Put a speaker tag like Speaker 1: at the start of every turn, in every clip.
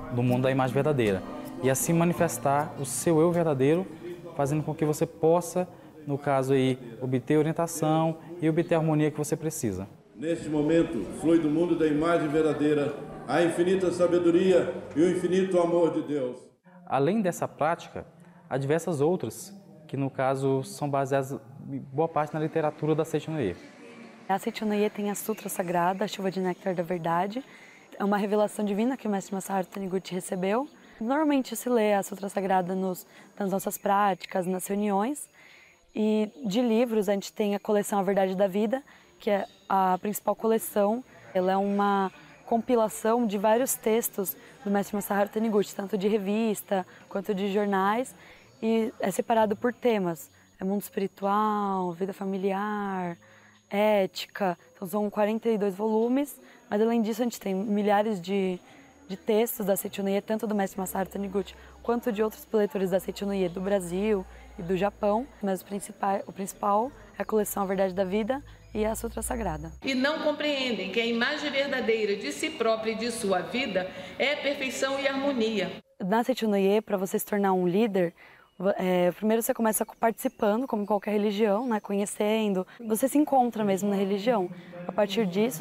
Speaker 1: do mundo da imagem verdadeira e assim manifestar o seu eu verdadeiro, fazendo com que você possa, no caso aí, obter orientação e obter a harmonia que você precisa.
Speaker 2: Neste momento, flui do mundo da imagem verdadeira a infinita sabedoria e o infinito amor de Deus.
Speaker 1: Além dessa prática, há diversas outras que, no caso, são baseadas em boa parte na literatura da Seichonoye.
Speaker 3: A Seichonoye tem a Sutra Sagrada, a Chuva de Néctar da Verdade. É uma revelação divina que o mestre Masaharu Taniguchi recebeu. Normalmente se lê a Sutra Sagrada nas nossas práticas, nas reuniões. E de livros, a gente tem a coleção A Verdade da Vida, que é a principal coleção. Ela é uma compilação de vários textos do mestre Masaharu Taniguchi, tanto de revista quanto de jornais, e é separado por temas. É mundo espiritual, vida familiar, ética. Então são 42 volumes, mas além disso a gente tem milhares de textos da Seichonoye, tanto do mestre Masaharu Taniguchi quanto de outros preletores da Seichonoye do Brasil e do Japão, mas o principal é a coleção A Verdade da Vida e a Sutra Sagrada.
Speaker 4: E não compreendem que a imagem verdadeira de si própria e de sua vida é perfeição e harmonia.
Speaker 3: Na Seichonoye, para você se tornar um líder, primeiro você começa participando, como qualquer religião, né, conhecendo, você se encontra mesmo na religião. A partir disso,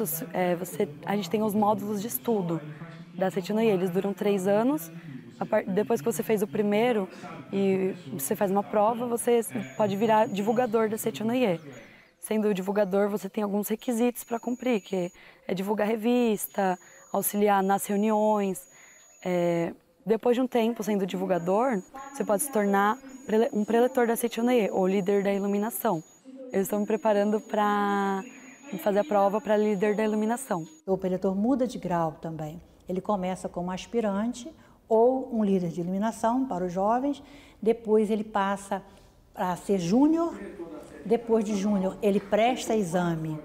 Speaker 3: a gente tem os módulos de estudo da Seichonoye, eles duram 3 anos. Depois que você fez o primeiro e você faz uma prova, você pode virar divulgador da Seichonoye. Sendo divulgador, você tem alguns requisitos para cumprir, que é divulgar revista, auxiliar nas reuniões. Depois de um tempo sendo divulgador, você pode se tornar um preletor da Seichonoye, ou líder da iluminação. Eu estou me preparando para fazer a prova para líder da iluminação.
Speaker 5: O preletor muda de grau também. Ele começa como aspirante ou um líder de iluminação para os jovens, depois ele passa a ser júnior, depois de júnior ele presta exame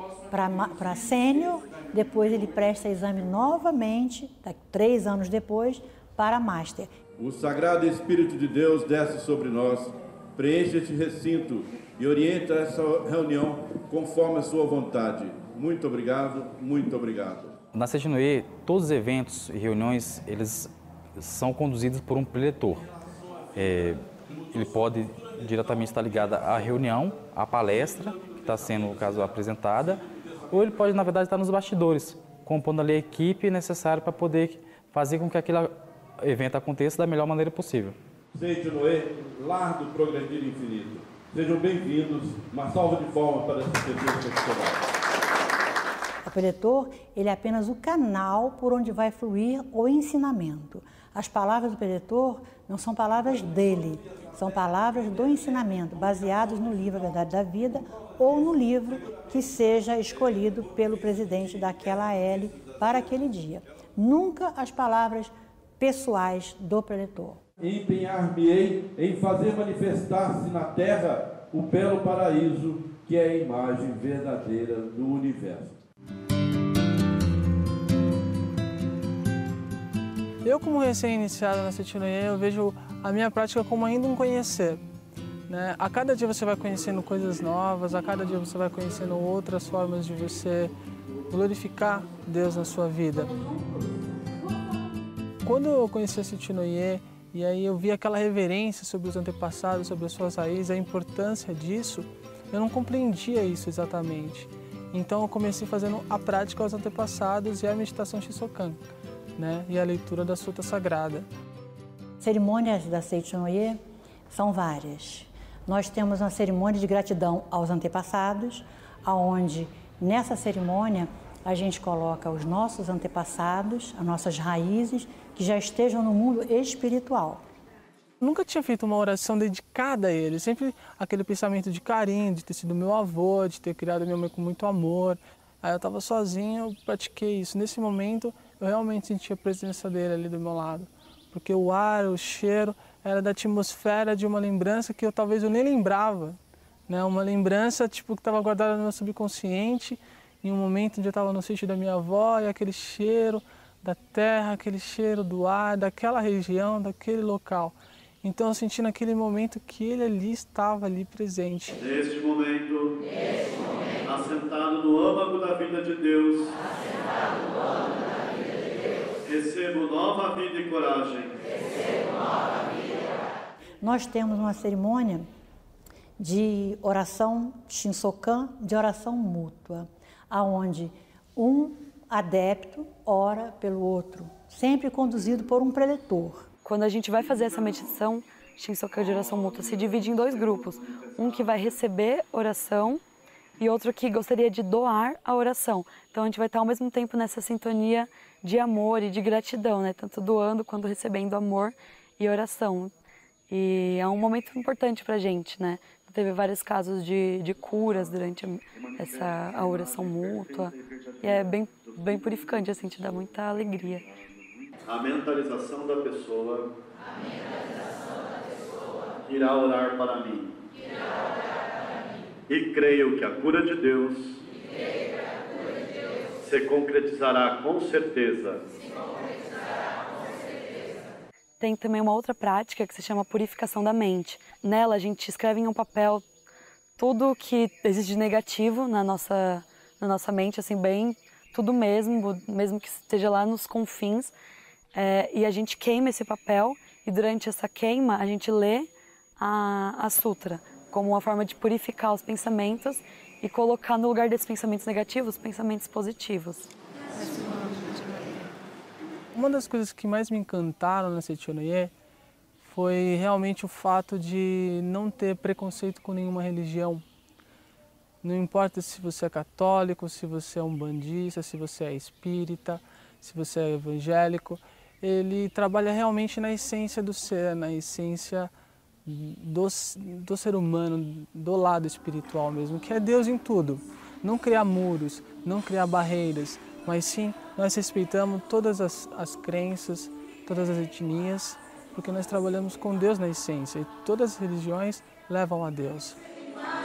Speaker 5: para sênior, depois ele presta exame novamente, 3 anos depois, para master.
Speaker 2: O Sagrado Espírito de Deus desce sobre nós, preenche este recinto e orienta essa reunião conforme a sua vontade. Muito obrigado, muito obrigado.
Speaker 1: Na Seichonoye, todos os eventos e reuniões, eles são conduzidos por um preletor. Ele pode diretamente estar ligado à reunião, à palestra, que está sendo, no caso, apresentada, ou ele pode, na verdade, estar nos bastidores, compondo ali a equipe necessária para poder fazer com que aquele evento aconteça da melhor maneira possível.
Speaker 2: Seichonoye, lar do progredir infinito. Sejam bem-vindos. Uma salva de palmas para essa pessoa profissional.
Speaker 5: O preletor, ele é apenas o canal por onde vai fluir o ensinamento. As palavras do preletor não são palavras dele, são palavras do ensinamento, baseadas no livro A Verdade da Vida ou no livro que seja escolhido pelo presidente daquela AL para aquele dia. Nunca as palavras pessoais do preletor.
Speaker 2: Empenhar-me-ei em fazer manifestar-se na terra o belo paraíso que é a imagem verdadeira do universo.
Speaker 6: Eu, como recém-iniciado na Seichonoye, eu vejo a minha prática como ainda um conhecer, né? A cada dia você vai conhecendo coisas novas, a cada dia você vai conhecendo outras formas de você glorificar Deus na sua vida. Quando eu conheci a Seichonoye, e aí eu vi aquela reverência sobre os antepassados, sobre as suas raízes, a importância disso, eu não compreendia isso exatamente. Então eu comecei fazendo a prática aos antepassados e a meditação Shisokan, né? E a leitura da Sutra Sagrada.
Speaker 5: Cerimônias da Seichonoye são várias. Nós temos uma cerimônia de gratidão aos antepassados, onde nessa cerimônia a gente coloca os nossos antepassados, as nossas raízes, que já estejam no mundo espiritual.
Speaker 6: Nunca tinha feito uma oração dedicada a ele, sempre aquele pensamento de carinho, de ter sido meu avô, de ter criado minha mãe com muito amor. Aí eu estava sozinho, eu pratiquei isso. Nesse momento, eu realmente senti a presença dele ali do meu lado. Porque o ar, o cheiro, era da atmosfera de uma lembrança que talvez eu nem lembrava, né? Uma lembrança tipo, que estava guardada no meu subconsciente, em um momento onde eu estava no sítio da minha avó, e aquele cheiro da terra, aquele cheiro do ar, daquela região, daquele local. Então eu senti naquele momento que ele ali estava ali presente.
Speaker 2: Neste momento, assentado no âmago da vida de Deus,
Speaker 7: Recebo nova vida e coragem.
Speaker 5: Nós temos uma cerimônia de oração Shinsokan, de oração mútua, aonde um adepto ora pelo outro, sempre conduzido por um preletor.
Speaker 3: Quando a gente vai fazer essa meditação Shinsokan de oração mútua, se divide em dois grupos. Um que vai receber oração e outro que gostaria de doar a oração. Então a gente vai estar ao mesmo tempo nessa sintonia de amor e de gratidão, né? Tanto doando quanto recebendo amor e oração. E é um momento importante para a gente, né? Teve vários casos de curas durante a oração mútua. E é bem purificante, assim, te dá muita alegria.
Speaker 7: A mentalização da pessoa irá orar para mim. E creio que a cura de Deus se concretizará com certeza.
Speaker 3: Tem também uma outra prática que se chama purificação da mente. Nela a gente escreve em um papel tudo que existe de negativo na nossa mente, assim, bem tudo mesmo que esteja lá nos confins. E a gente queima esse papel e durante essa queima a gente lê a sutra como uma forma de purificar os pensamentos e colocar no lugar desses pensamentos negativos, pensamentos positivos.
Speaker 6: Uma das coisas que mais me encantaram na Sechonoye foi realmente o fato de não ter preconceito com nenhuma religião. Não importa se você é católico, se você é umbandista, se você é espírita, se você é evangélico. Ele trabalha realmente na essência do ser, na essência do ser humano, do lado espiritual mesmo, que é Deus em tudo. Não criar muros, não criar barreiras, mas sim nós respeitamos todas as crenças, todas as etnias, porque nós trabalhamos com Deus na essência e todas as religiões levam a Deus.